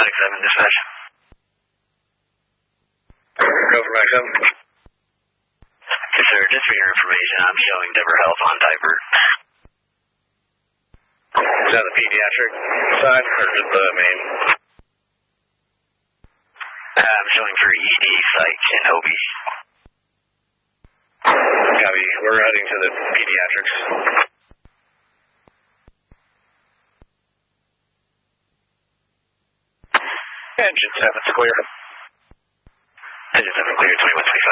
Medic 7, dispatch. Go for Medic 7. Yes, sir. Just for your information, I'm showing Denver Health on divert. Is that the pediatric side or just the main? I'm showing for ED site in Hobie. Copy. We're heading to the pediatrics. Engine 7's clear. Engine 7 clear, 2125.